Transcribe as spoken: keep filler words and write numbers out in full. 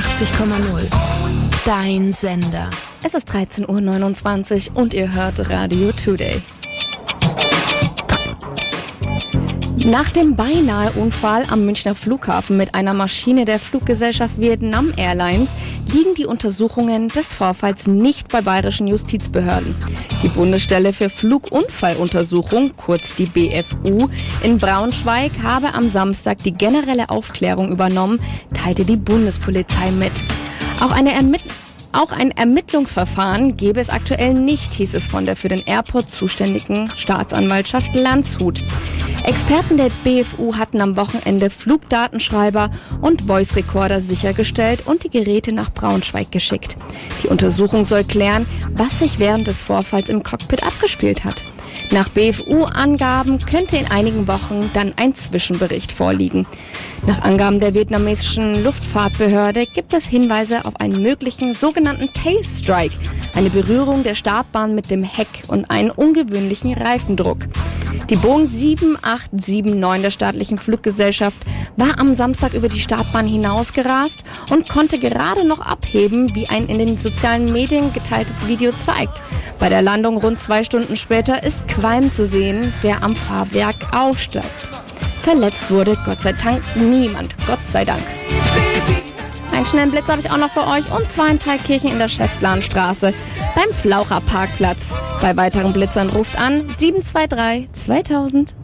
einundachtzig Komma null. Dein Sender. Es ist dreizehn Uhr neunundzwanzig und ihr hört Radio Today. Nach dem Beinahe-Unfall am Münchner Flughafen mit einer Maschine der Fluggesellschaft Vietnam Airlines liegen die Untersuchungen des Vorfalls nicht bei bayerischen Justizbehörden. Die Bundesstelle für Flugunfalluntersuchung, kurz die B F U, in Braunschweig habe am Samstag die generelle Aufklärung übernommen, teilte die Bundespolizei mit. Auch eine Ermittlung Auch ein Ermittlungsverfahren gebe es aktuell nicht, hieß es von der für den Airport zuständigen Staatsanwaltschaft Landshut. Experten der B F U hatten am Wochenende Flugdatenschreiber und Voice-Recorder sichergestellt und die Geräte nach Braunschweig geschickt. Die Untersuchung soll klären, was sich während des Vorfalls im Cockpit abgespielt hat. Nach B F U-Angaben könnte in einigen Wochen dann ein Zwischenbericht vorliegen. Nach Angaben der vietnamesischen Luftfahrtbehörde gibt es Hinweise auf einen möglichen sogenannten Tailstrike, eine Berührung der Startbahn mit dem Heck und einen ungewöhnlichen Reifendruck. Die Boeing sieben acht sieben neun der staatlichen Fluggesellschaft war am Samstag über die Startbahn hinausgerast und konnte gerade noch abheben, wie ein in den sozialen Medien geteiltes Video zeigt. Bei der Landung rund zwei Stunden später ist Qualm zu sehen, der am Fahrwerk aufsteigt. Verletzt wurde Gott sei Dank niemand, Gott sei Dank. Einen schnellen Blitz habe ich auch noch für euch, und zwar in Thalkirchen in der Schäftlarnstraße beim Flaucher Parkplatz. Bei weiteren Blitzern ruft an sieben zwei drei zweitausend.